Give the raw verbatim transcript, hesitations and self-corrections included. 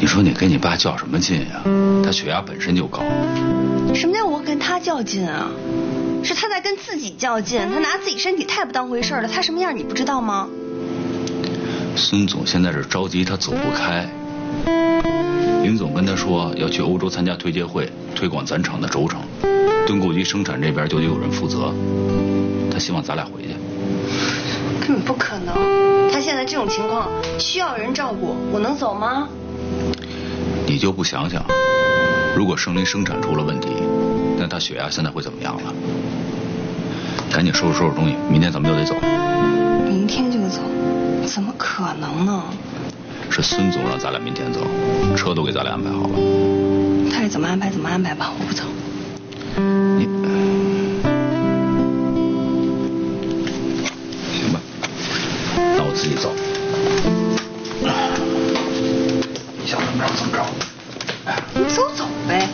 你说你跟你爸较什么劲呀？他血压本身就高。 什么叫我跟他较劲啊？是他在跟自己较劲，他拿自己身体太不当回事了。他什么样你不知道吗？ 孙总现在是着急，他走不开。林总跟他说要去欧洲参加推介会，推广咱厂的轴承，盾构机生产这边就得有人负责。他希望咱俩回去。 根本不可能，他现在这种情况需要人照顾，我能走吗？ 你就不想想，如果胜林生产出了问题，那他血压现在会怎么样了？赶紧收拾收拾东西，明天咱们就得走。 明天就走？怎么可能呢？ 是孙总让咱俩明天走，车都给咱俩安排好了。 他爱怎么安排怎么安排吧，我不走。 你行吧，那我自己走。你想怎么着怎么着。 你走走呗。